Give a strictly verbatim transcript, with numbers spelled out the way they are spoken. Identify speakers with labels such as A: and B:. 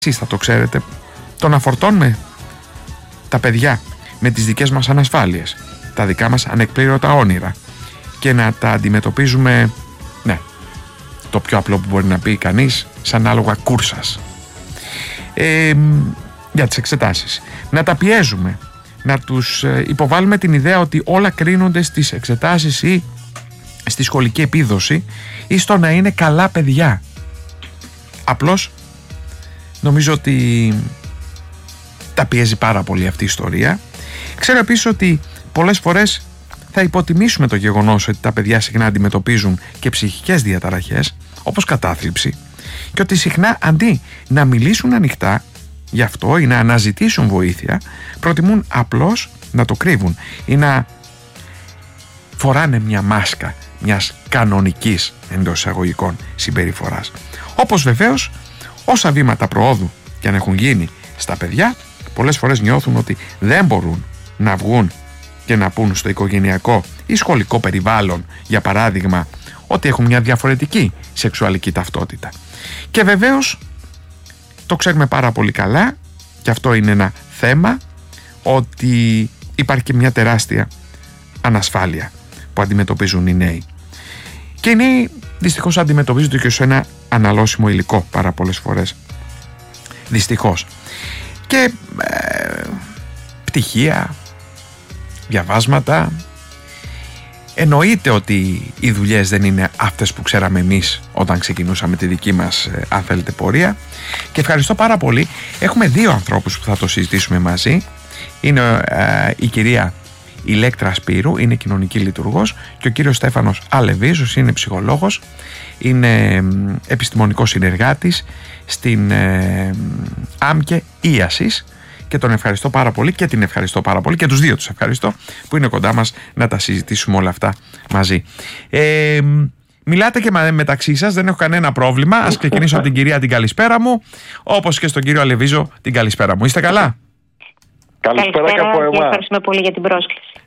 A: εσείς θα το ξέρετε, το να φορτώνουμε τα παιδιά με τις δικές μας ανασφάλειες, τα δικά μας ανεκπλήρωτα όνειρα και να τα αντιμετωπίζουμε, ναι, το πιο απλό που μπορεί να πει κανείς, σαν άλογα κούρσας. Ε, για τις εξετάσεις. Να τα πιέζουμε, να τους υποβάλουμε την ιδέα ότι όλα κρίνονται στις εξετάσεις ή στη σχολική επίδοση ή στο να είναι καλά παιδιά. Απλώς νομίζω ότι τα πιέζει πάρα πολύ αυτή η ιστορία. Ξέρω επίσης ότι πολλές φορές θα υποτιμήσουμε το γεγονός ότι τα παιδιά συχνά αντιμετωπίζουν και ψυχικές διαταραχές όπως κατάθλιψη και ότι συχνά αντί να μιλήσουν ανοιχτά γι' αυτό ή να αναζητήσουν βοήθεια, προτιμούν απλώς να το κρύβουν ή να φοράνε μια μάσκα μιας κανονικής εντός εισαγωγικών συμπεριφοράς. Όπως βεβαίως όσα βήματα προόδου και αν έχουν γίνει στα παιδιά, πολλές φορές νιώθουν ότι δεν μπορούν να βγουν και να πούν στο οικογενειακό ή σχολικό περιβάλλον, για παράδειγμα, ότι έχουν μια διαφορετική σεξουαλική ταυτότητα. Και βεβαίως το ξέρουμε πάρα πολύ καλά, και αυτό είναι ένα θέμα, ότι υπάρχει και μια τεράστια ανασφάλεια που αντιμετωπίζουν οι νέοι. Και οι νέοι δυστυχώς αντιμετωπίζονται και σε ένα αναλώσιμο υλικό πάρα πολλές φορές. Δυστυχώς. Και ε, πτυχία, διαβάσματα. Εννοείται ότι οι δουλειές δεν είναι αυτές που ξέραμε εμείς όταν ξεκινούσαμε τη δική μας, ε, αν θέλετε, πορεία. Και ευχαριστώ πάρα πολύ. Έχουμε δύο ανθρώπους που θα το συζητήσουμε μαζί. Είναι ε, η κυρία Ηλέκτρα Σπύρου, είναι κοινωνική λειτουργός, και ο κύριος Στέφανος Αλεβίζος, είναι ψυχολόγος, είναι επιστημονικός συνεργάτης στην ε, ΆΜΚΕ Ίασης, και τον ευχαριστώ πάρα πολύ και την ευχαριστώ πάρα πολύ και τους δύο τους ευχαριστώ που είναι κοντά μας να τα συζητήσουμε όλα αυτά μαζί. Ε, μιλάτε και μεταξύ σας, δεν έχω κανένα πρόβλημα. Ας ξεκινήσω από την κυρία την καλησπέρα μου, όπως και στον κύριο Αλεβίζο την καλησπέρα μου. Είστε καλά?
B: Καλησπέρα, καλησπέρα και από εμάς.
C: Ευχαριστούμε πολύ για την πρόσκληση.